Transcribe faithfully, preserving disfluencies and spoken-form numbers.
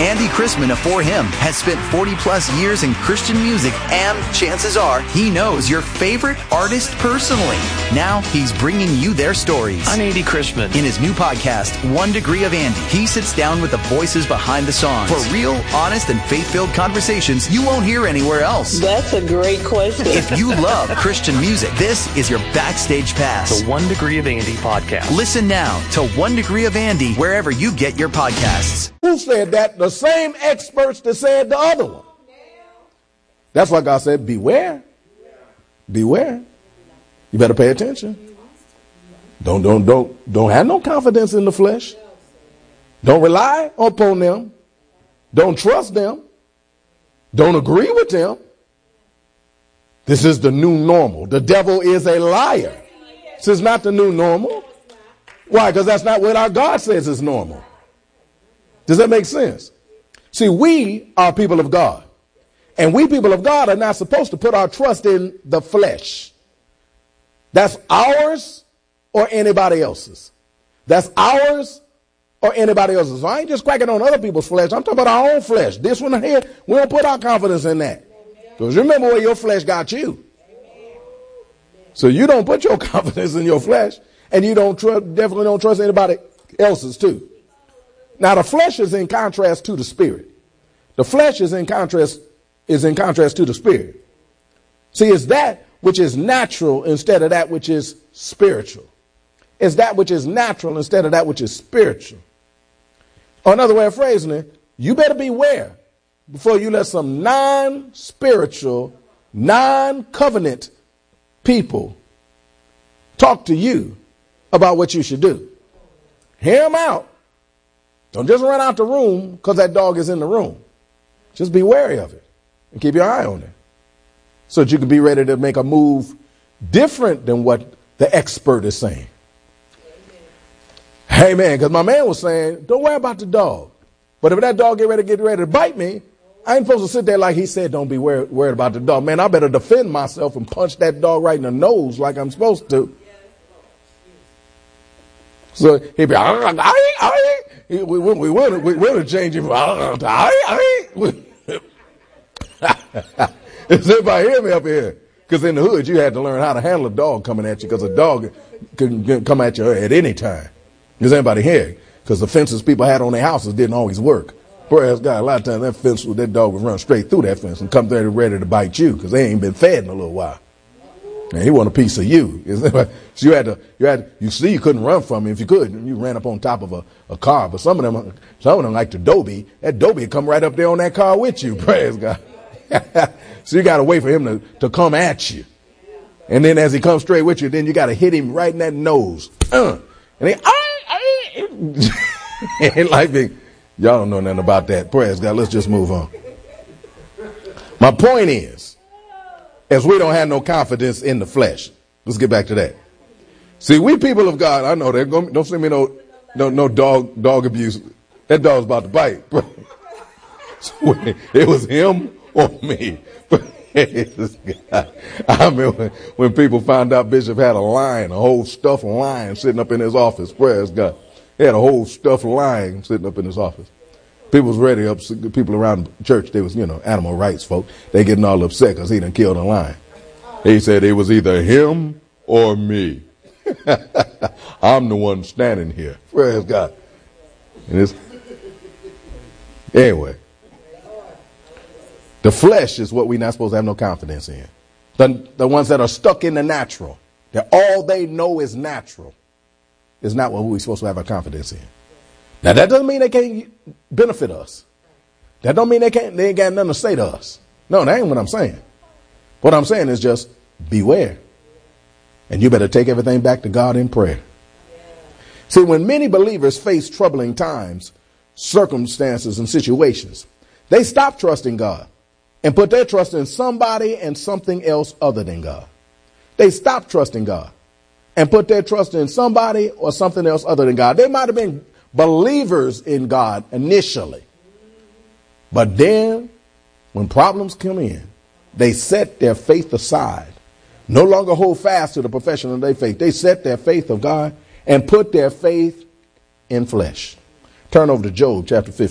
Andy Chrisman of For Him has spent forty plus years in Christian music, and chances are he knows your favorite artist personally. Now he's bringing you their stories. I'm Andy Chrisman. In his new podcast, One Degree of Andy, he sits down with the voices behind the songs for real, honest, and faith-filled conversations you won't hear anywhere else. That's a great question. If you love Christian music, this is your backstage pass. The One Degree of Andy podcast. Listen now to One Degree of Andy wherever you get your podcasts. Who said that? The same experts that said the other one. That's why God said, beware. Beware. You better pay attention. Don't, don't, don't, don't have no confidence in the flesh. Don't rely upon them. Don't trust them. Don't agree with them. This is the new normal. The devil is a liar. This is not the new normal. Why? Because that's not what our God says is normal. Does that make sense? See, we are people of God. And we people of God are not supposed to put our trust in the flesh. That's ours or anybody else's. That's ours or anybody else's. So I ain't just cracking on other people's flesh. I'm talking about our own flesh. This one here, we don't put our confidence in that. Because remember where your flesh got you. So you don't put your confidence in your flesh, and you don't tr- definitely don't trust anybody else's too. Now the flesh is in contrast to the spirit. The flesh is in contrast is in contrast to the spirit. See, it's that which is natural instead of that which is spiritual. It's that which is natural instead of that which is spiritual. Or another way of phrasing it, you better beware before you let some non-spiritual, non-covenant people talk to you about what you should do. Hear them out. Don't just run out the room because that dog is in the room. Just be wary of it and keep your eye on it so that you can be ready to make a move different than what the expert is saying. Hey, man, because my man was saying, don't worry about the dog. But if that dog get ready to get ready to bite me, I ain't supposed to sit there like he said, don't be worried, worried about the dog. Man, I better defend myself and punch that dog right in the nose like I'm supposed to. So he'd be, I, I, I, we, we, we, we, we would change it from, I, I. Does everybody hear me up here? Because in the hood, you had to learn how to handle a dog coming at you, because a dog can come at you at any time. Does anybody hear? Because the fences people had on their houses didn't always work. Praise God, a lot of times that fence, that dog would run straight through that fence and come there ready to bite you because they ain't been fed in a little while. And he want a piece of you. So you had to, you had, you see, you couldn't run from him if you could. You ran up on top of a, a car. But some of them, some of them like the Dobie. That Dobie would come right up there on that car with you. Praise God. So you got to wait for him to, to come at you. And then as he comes straight with you, then you got to hit him right in that nose. Uh, and he, and like me, y'all don't know nothing about that. Praise God. Let's just move on. My point is, as we don't have no confidence in the flesh. Let's get back to that. See, we people of God, I know that. Don't send me no, no, no dog, dog abuse. That dog's about to bite. So it was him or me. I remember when, when people found out Bishop had a lion, a whole stuffed lion sitting up in his office. Praise God. He had a whole stuffed lion sitting up in his office. People was ready up. People around the church, they was, you know, animal rights folk. They getting all upset because he done killed a lion. He said it was either him or me. I'm the one standing here. Praise God. And it's, anyway, the flesh is what we're not supposed to have no confidence in. The, the ones that are stuck in the natural, that all they know is natural, is not what we're supposed to have our confidence in. Now, that doesn't mean they can't benefit us. That don't mean they can't, they ain't got nothing to say to us. No, that ain't what I'm saying. What I'm saying is just beware. And you better take everything back to God in prayer. See, when many believers face troubling times, circumstances, and situations, they stop trusting God and put their trust in somebody and something else other than God. They stop trusting God and put their trust in somebody or something else other than God. They might have been believers in God initially, but then when problems come in, they set their faith aside, no longer hold fast to the profession of their faith. They set their faith of God and put their faith in flesh. Turn over to Job chapter fifteen.